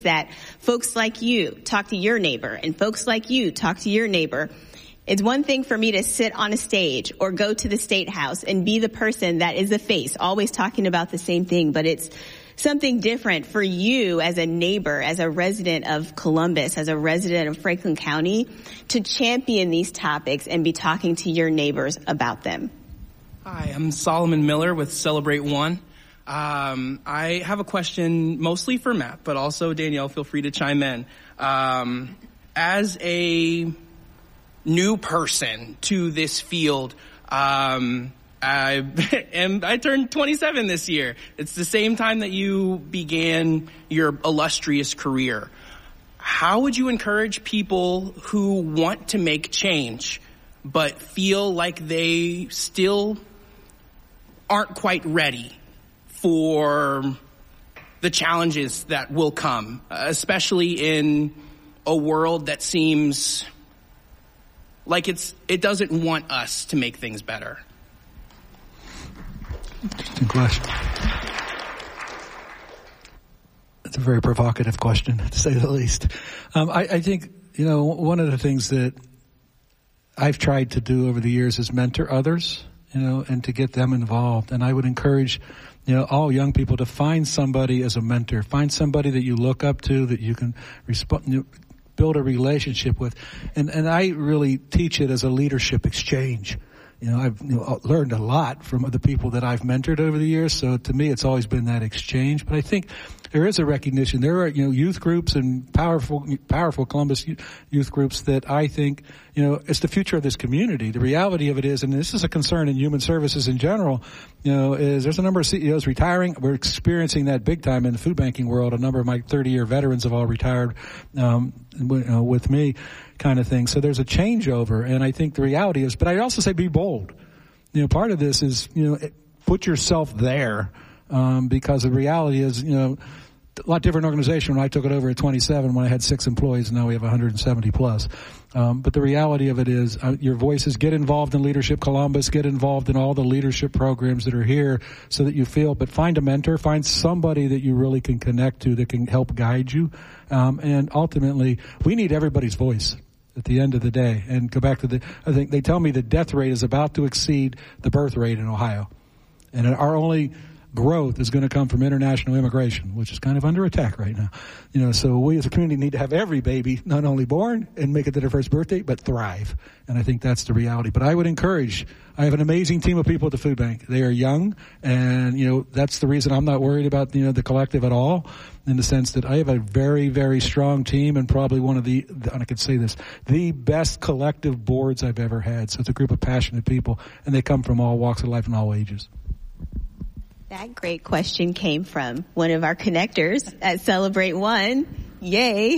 that folks like you talk to your neighbor and folks like you talk to your neighbor. It's one thing for me to sit on a stage or go to the State House and be the person that is the face, always talking about the same thing, but it's something different for you as a neighbor, as a resident of Columbus, as a resident of Franklin County, to champion these topics and be talking to your neighbors about them. Hi, I'm Solomon Miller with Celebrate One. I have a question mostly for Matt, but also Danielle, feel free to chime in. As a new person to this field, I turned 27 this year. It's the same time that you began your illustrious career. How would you encourage people who want to make change but feel like they still aren't quite ready for the challenges that will come, especially in a world that seems like it doesn't want us to make things better? Interesting question. It's a very provocative question, to say the least. I think, one of the things that I've tried to do over the years is mentor others, and to get them involved. And I would encourage all young people to find somebody as a mentor. Find somebody that you look up to, that you can build a relationship with. And I really teach it as a leadership exchange. I've learned a lot from the people that I've mentored over the years. So to me, it's always been that exchange. But I think there is a recognition. There are, youth groups and powerful Columbus youth groups that I think, it's the future of this community. The reality of it is, and this is a concern in human services in general, is there's a number of CEOs retiring. We're experiencing that big time in the food banking world. A number of my 30-year veterans have all retired, with me, kind of thing. So there's a changeover, and I think the reality is, but I also say be bold. Part of this is, put yourself there, because the reality is, a lot different organization when I took it over at 27 when I had 6 employees, and now we have 170 plus. But the reality of it is, your voices, get involved in Leadership Columbus, get involved in all the leadership programs that are here so that you feel, but find a mentor, find somebody that you really can connect to that can help guide you. And ultimately, we need everybody's voice at the end of the day. And go back to I think they tell me the death rate is about to exceed the birth rate in Ohio. And our only growth is going to come from international immigration, which is kind of under attack right now. So we as a community need to have every baby not only born and make it to their first birthday, but thrive. And I think that's the reality. But I would encourage, I have an amazing team of people at the food bank. They are young, and, that's the reason I'm not worried about, the collective at all, in the sense that I have a very, very strong team and probably one of the, and I could say this, the best collective boards I've ever had. So it's a group of passionate people, and they come from all walks of life and all ages. That great question came from one of our connectors at Celebrate One. Yay.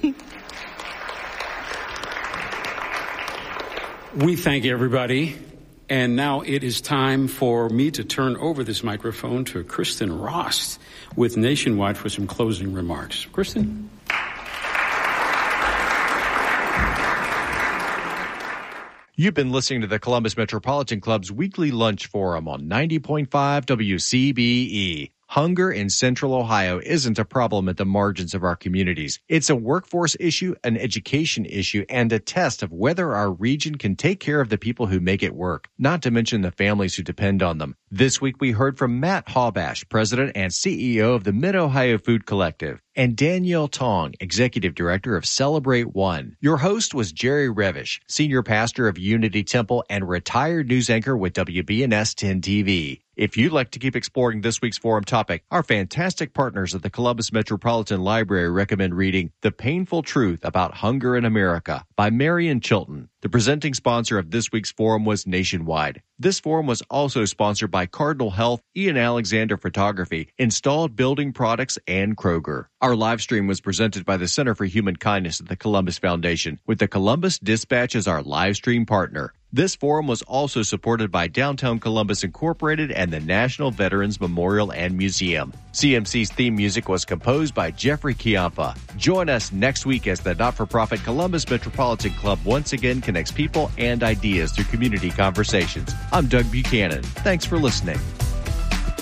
We thank everybody. And now it is time for me to turn over this microphone to Kristen Ross with Nationwide for some closing remarks. Kristen? You've been listening to the Columbus Metropolitan Club's weekly lunch forum on 90.5 WCBE. Hunger in Central Ohio isn't a problem at the margins of our communities. It's a workforce issue, an education issue, and a test of whether our region can take care of the people who make it work, not to mention the families who depend on them. This week we heard from Matt Haubash, President and CEO of the Mid-Ohio Food Collective, and Danielle Tong, Executive Director of Celebrate One. Your host was Jerry Revish, Senior Pastor of Unity Temple and retired news anchor with WBNS 10 TV. If you'd like to keep exploring this week's forum topic, our fantastic partners at the Columbus Metropolitan Library recommend reading The Painful Truth About Hunger in America by Marion Chilton. The presenting sponsor of this week's forum was Nationwide. This forum was also sponsored by Cardinal Health, Ian Alexander Photography, Installed Building Products, and Kroger. Our live stream was presented by the Center for Human Kindness at the Columbus Foundation, with the Columbus Dispatch as our live stream partner. This forum was also supported by Downtown Columbus Incorporated and the National Veterans Memorial and Museum. CMC's theme music was composed by Jeffrey Chiampa. Join us next week as the not-for-profit Columbus Metropolitan Club once again connects people and ideas through community conversations. I'm Doug Buchanan. Thanks for listening.